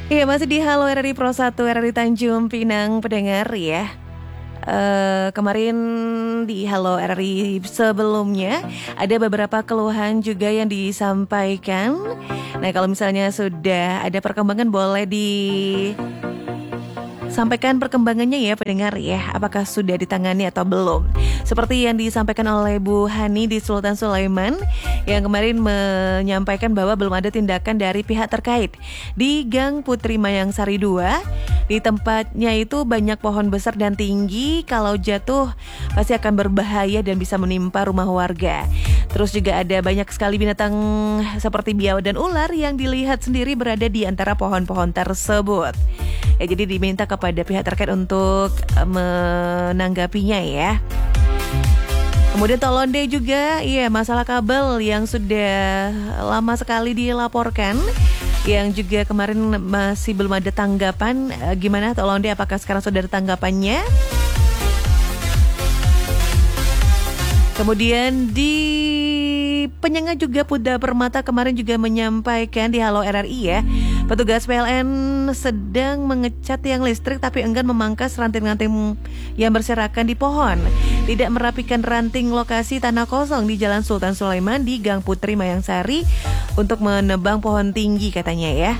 Iya, masih di Halo RRI Pro 1 RRI Tanjung Pinang pendengar ya. Kemarin di Halo RRI sebelumnya ada beberapa keluhan juga yang disampaikan. Nah, kalau misalnya sudah ada perkembangan boleh sampaikan perkembangannya ya pendengar ya. Apakah sudah ditangani atau belum? Seperti yang disampaikan oleh Bu Hani di Sultan Sulaiman yang kemarin menyampaikan bahwa belum ada tindakan dari pihak terkait di Gang Putri Mayangsari 2. Di tempatnya itu banyak pohon besar dan tinggi, kalau jatuh pasti akan berbahaya dan bisa menimpa rumah warga. Terus juga ada banyak sekali binatang seperti biawak dan ular yang dilihat sendiri berada di antara pohon-pohon tersebut. Ya, jadi diminta kepada pihak terkait untuk menanggapinya ya. Kemudian Tolonde juga, iya, masalah kabel yang sudah lama sekali dilaporkan, yang juga kemarin masih belum ada tanggapan. Gimana Tolonde, apakah sekarang sudah ada tanggapannya? Kemudian di Penyengat juga Puda Permata kemarin juga menyampaikan di Halo RRI ya, petugas PLN sedang mengecat tiang listrik tapi enggan memangkas ranting-ranting yang berserakan di pohon. Tidak merapikan ranting lokasi tanah kosong di Jalan Sultan Sulaiman di Gang Putri Mayangsari untuk menebang pohon tinggi katanya ya.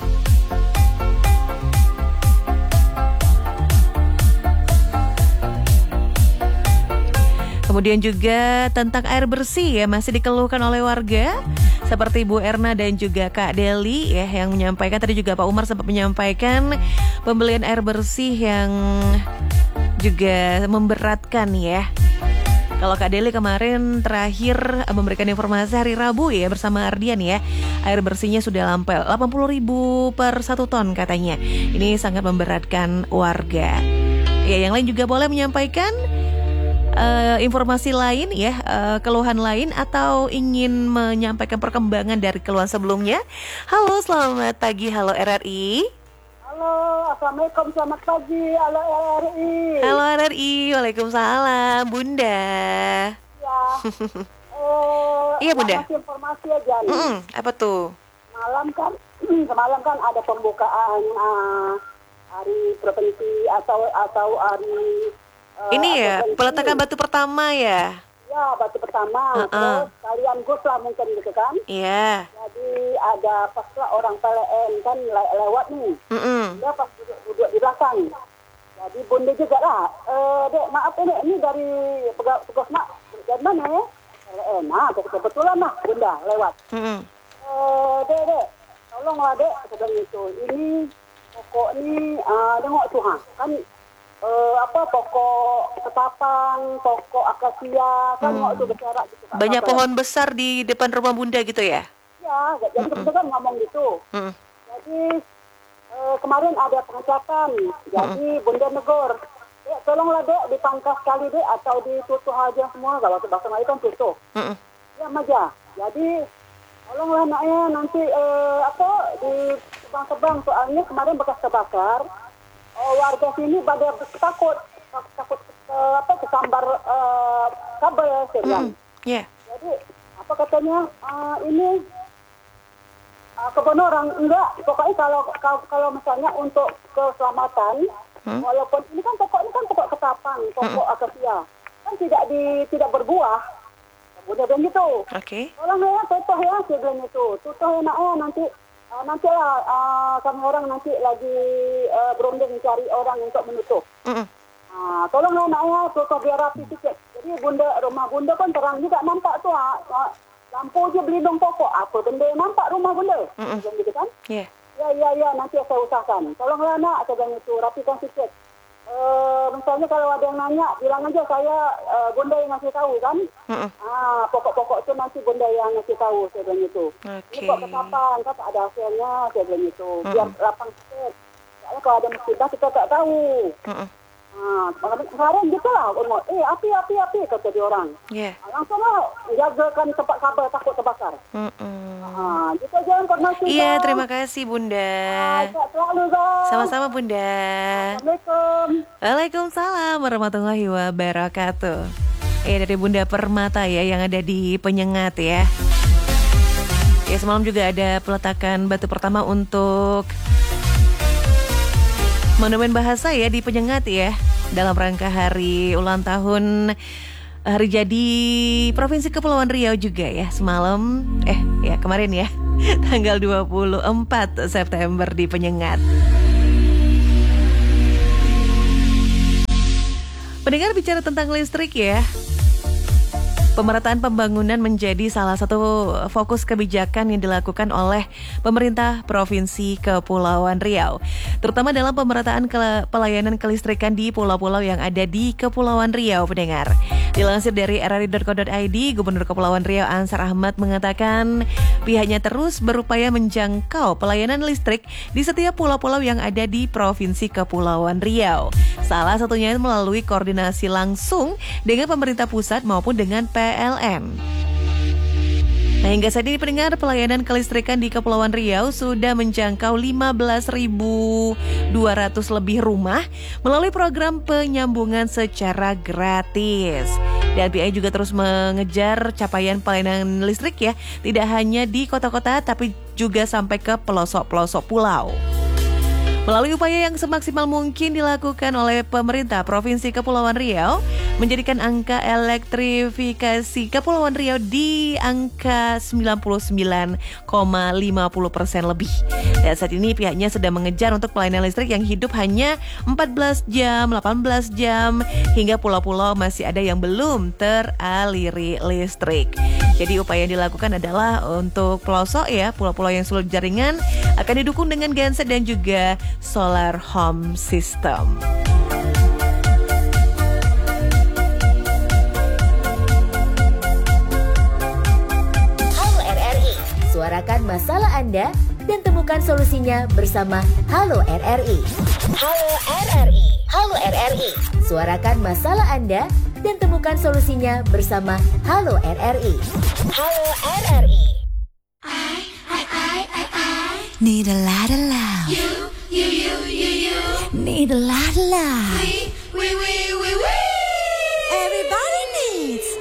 Kemudian juga tentang air bersih ya, masih dikeluhkan oleh warga seperti Bu Erna dan juga Kak Deli ya, yang menyampaikan. Tadi juga Pak Umar sempat menyampaikan pembelian air bersih yang juga memberatkan ya. Kalau Kak Deli kemarin terakhir memberikan informasi hari Rabu ya bersama Ardian ya, air bersihnya sudah sampai 80.000 per 1 ton katanya. Ini sangat memberatkan warga. Ya, yang lain juga boleh menyampaikan informasi lain ya, keluhan lain atau ingin menyampaikan perkembangan dari keluhan sebelumnya. Halo, selamat pagi Halo RRI. Halo, Assalamualaikum, selamat pagi Halo RRI. Halo RRI, Waalaikumsalam Bunda. Ya, iya Bunda. Masih informasi aja nih. Apa tuh? Semalam kan ada pembukaan hari provinsi atau hari ini ya, peletakan batu pertama ya? Ya, batu pertama. Terus kalian gus lah mungkin gitu kan? Iya. Jadi ada pas orang PLN kan lewat nih. Dia pas duduk di belakang. Jadi Bunda juga lah. Dek, maaf ini dari tugas mak. Dari mana ya? PLN. Nah, kebetulan lah Bunda lewat. Dek, tolonglah dek. Sedang itu. Ini pokok ini, tengok tuh kan. Pokok ketapang, pokok akasia, kan waktu berjarak gitu. Banyak pohon besar di depan rumah Bunda gitu ya? Ya, jadi kita kan ngomong gitu. Jadi kemarin ada pengecatan, jadi Bunda negor. Dek, tolonglah dek dipangkas sekali dek atau ditutup aja semua, kalau bahasa Melayu kan tutup. Ya aja. Jadi tolonglah naknya nanti di tebang-tebang, soalnya kemarin bekas terbakar. Warga sini pada takut kesambar kabel saya bilang. Jadi apa katanya ini kebun orang enggak, pokoknya kalau misalnya untuk keselamatan, walaupun ini kan pokok ketapang, pokok akasia kan tidak berbuah. Udah bilang gitu. Tolong ya tutup ya, saya bilang itu. Tutup enaknya nanti lah kami orang nanti lagi berunding cari orang untuk menutup. Tolonglah naknya tutup biar rapi sedikit. Jadi rumah Bunda kan terang juga nampak tuh lampu aja belindung pokok. Apa benda yang nampak rumah Bunda? Gitu kan? Ya, nanti saya usahakan. Tolonglah nak, saya bilang itu rapikan sedikit. Misalnya kalau ada yang nanya, bilang aja saya Bunda yang ngasih tahu kan. Pokok-pokok itu nanti Bunda yang ngasih tahu, saya bilang itu. Ini kok ketapang, kan ada hasilnya, saya bilang itu. Biar lapang sedikit. Soalnya kalau ada musibah kita tak tahu. Kemarin gitu lah, api, kata dia orang. Langsung lah, jagakan tempat kabel takut terbakar. Gitu aja informasi. Iya, terima kasih Bunda. Sama-sama Bunda. Assalamualaikum. Waalaikumsalam warahmatullahi wabarakatuh. Dari Bunda Permata ya, yang ada di Penyengat ya. Ya, semalam juga ada peletakan batu pertama untuk Monumen bahasa ya di Penyengat ya, dalam rangka hari ulang tahun hari jadi Provinsi Kepulauan Riau juga ya. Semalam, kemarin ya, tanggal 24 September di Penyengat. Pendengar, bicara tentang listrik ya, pemerataan pembangunan menjadi salah satu fokus kebijakan yang dilakukan oleh pemerintah Provinsi Kepulauan Riau, terutama dalam pemerataan pelayanan kelistrikan di pulau-pulau yang ada di Kepulauan Riau, pendengar. Dilansir dari rri.co.id, Gubernur Kepulauan Riau Ansar Ahmad mengatakan pihaknya terus berupaya menjangkau pelayanan listrik di setiap pulau-pulau yang ada di Provinsi Kepulauan Riau. Salah satunya melalui koordinasi langsung dengan pemerintah pusat maupun dengan PLN. Nah, hingga saat ini pendengar, pelayanan kelistrikan di Kepulauan Riau sudah menjangkau 15.200 lebih rumah melalui program penyambungan secara gratis. Dan PI juga terus mengejar capaian pelayanan listrik ya, tidak hanya di kota-kota tapi juga sampai ke pelosok-pelosok pulau. Melalui upaya yang semaksimal mungkin dilakukan oleh pemerintah Provinsi Kepulauan Riau, menjadikan angka elektrifikasi Kepulauan Riau di angka 99,50% lebih. Dan saat ini pihaknya sedang mengejar untuk pelayanan listrik yang hidup hanya 14 jam, 18 jam, hingga pulau-pulau masih ada yang belum teraliri listrik. Jadi upaya yang dilakukan adalah untuk pelosok ya, pulau-pulau yang sulit jaringan akan didukung dengan genset dan juga solar home system. Halo RRI, suarakan masalah Anda dan temukan solusinya bersama Halo RRI. Halo RRI, Halo RRI, suarakan masalah Anda dan temukan solusinya bersama Halo RRI. Halo RRI. I need a lot of love. You. Need a lot of love. We. Everybody needs